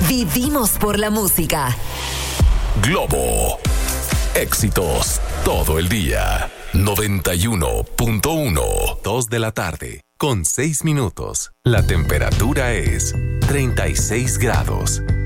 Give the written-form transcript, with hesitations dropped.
Vivimos por la música. Globo. Éxitos todo el día. 91.1. 2 de la tarde, con 6 minutos. La temperatura es 36 grados.